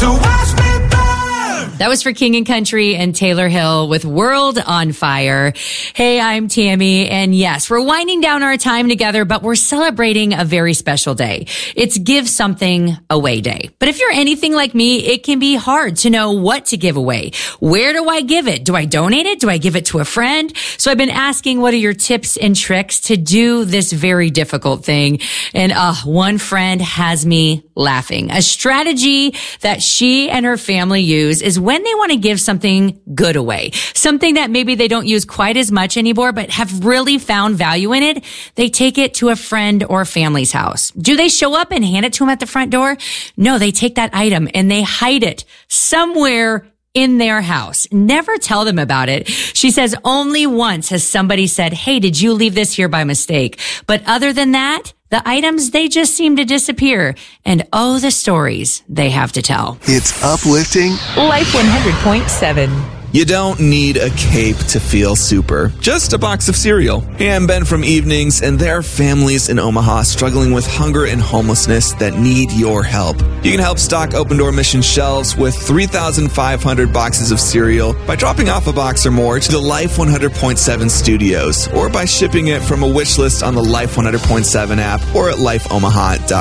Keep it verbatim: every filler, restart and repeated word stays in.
So watch me burn. That was for King and Country and Taylor Hill with World on Fire. Hey, I'm Tammy, and yes, we're winding down our time together, but we're celebrating a very special day. It's Give Something Away Day. But if you're anything like me, it can be hard to know what to give away. Where do I give it? Do I donate it? Do I give it to a friend? So I've been asking, what are your tips and tricks to do this very difficult thing? And uh, one friend has me laughing. A strategy that she and her family use is when they want to give something good away, something that maybe they don't use quite as much anymore, but have really found value in it, they take it to a friend or family's house. Do they show up and hand it to them at the front door? No, they take that item and they hide it somewhere in their house. Never tell them about it. She says only once has somebody said, hey, did you leave this here by mistake? But other than that, the items, they just seem to disappear. And oh, the stories they have to tell. It's uplifting. Life one hundred point seven. You don't need a cape to feel super, just a box of cereal. Hey, I'm Ben from Evenings, and there are families in Omaha struggling with hunger and homelessness that need your help. You can help stock Open Door Mission shelves with three thousand five hundred boxes of cereal by dropping off a box or more to the Life one hundred point seven studios, or by shipping it from a wish list on the Life one hundred point seven app or at life omaha dot com.